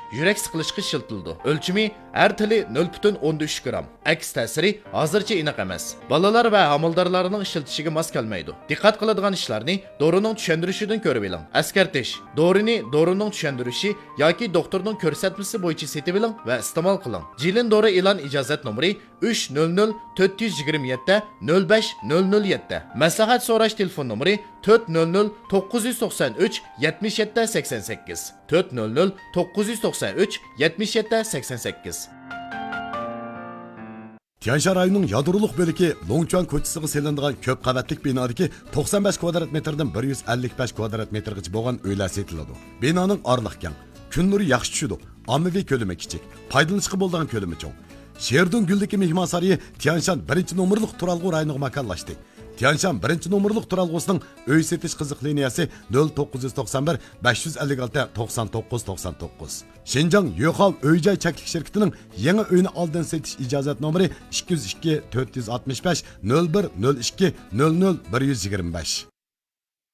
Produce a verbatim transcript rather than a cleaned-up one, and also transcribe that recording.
yurak siqilishiga ishlatildi. O'lchami har tili nol butun o'n uch gram. Aks ta'siri hozircha aniq emas. Balalar va homildorlarning ishlatishiga mos kelmaydi. Diqqat qiladigan ishlarni dorining tushuntirishidan ko'rib oling. Askartish: dorini dorining tushuntirishi yoki doktorning ko'rsatmasi bo'yicha setib oling va iste'mol qiling. Jilin dori e'lon ijozat nomeri uch nol nol to'rt yuz yigirma yetti nol besh nol nol yetti. Maslahat so'rash telefon nomeri to'rt nol nol to'qqiz yuz to'qson uch yetmish yetti sakson sakkiz. to'rt nol nol to'qqiz yuz to'qson uch yetmish yetti sakson sakkiz. Tianshan rayonining yadroliq bo'ligi Longchuan ko'chasiga selinadigan ko'p qavatlik binodagi to'qson besh kvadrat metrdan bir yuz ellik besh kvadrat metrgacha bo'lgan uylar setiladi. Binoning orliq keng, kun nuri yaxshi tushadi. Ommaviy ko'lami kichik, foydalanishga bo'ladigan ko'lami cho'ng. Sherdun Guldagi mehmon saroyi Tianshan birinchi nomerlik turalg'u rayoniga makonlashdi. Tianshan birinchi nomerlik turalg'usining uy setish qiziq liniyasi nol to'qqiz yuz to'qson bir besh yuz ellik olti to'qson to'qqiz to'qson to'qqiz. Xinjiang Yo'xav uy-joy cheklik shirkatining yangi uyni oldin setish ijozat nomeri ikki yuz ikki to'rt yuz oltmish besh nol bir nol ikki nol nol bir yuz yigirma besh.